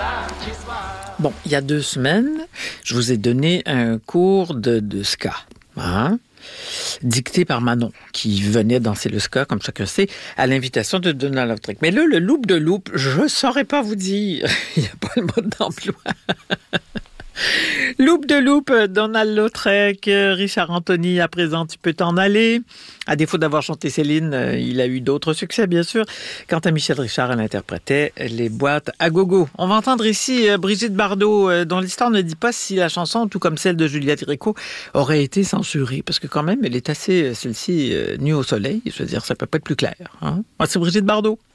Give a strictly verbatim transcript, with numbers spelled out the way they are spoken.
Bon, il y a deux semaines, je vous ai donné un cours de, de ska, hein? Dicté par Manon, qui venait danser le ska, comme chacun sait, à l'invitation de Donald Lautrec. Mais là, le loop de loop, je ne saurais pas vous dire. Il n'y a pas le mode d'emploi. Loop de loop, Donald Lautrec, Richard Anthony, à présent, tu peux t'en aller. À défaut d'avoir chanté Céline, il a eu d'autres succès, bien sûr. Quant à Michel Richard, elle interprétait les boîtes à gogo. On va entendre ici Brigitte Bardot, dont l'histoire ne dit pas si la chanson, tout comme celle de Juliette Gréco, aurait été censurée. Parce que quand même, elle est assez, celle-ci, nue au soleil. Je veux dire, ça peut pas être plus clair. Hein? Moi, c'est Brigitte Bardot.